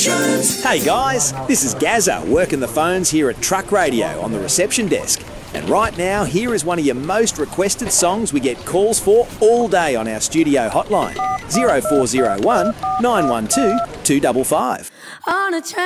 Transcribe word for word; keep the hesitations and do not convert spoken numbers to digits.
Stations. Hey guys, this is Gazza working the phones here at Truck Radio on the reception desk. And right now, here is one of your most requested songs we get calls for all day on our studio hotline. zero four zero one, nine one two, two five five. On a